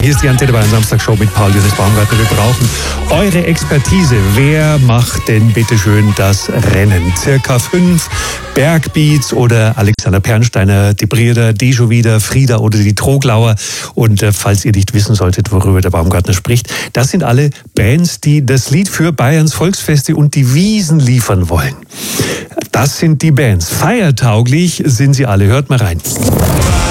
Hier ist die Antenne Bayern Samstagshow mit Paul Johannes Baumgartner. Wir brauchen eure Expertise. Wer macht denn bitte schön das Rennen? Circa 5 Bergbeats oder Alexander Pernsteiner, die Brierder, die Jovida, Frieda oder die Troglauer. Und falls ihr nicht wissen solltet, worüber der Baumgartner spricht, das sind alle Bands, die das Lied für Bayerns Volksfeste und die Wiesn liefern wollen. Das sind die Bands. Feiertauglich sind sie alle. Hört mal rein.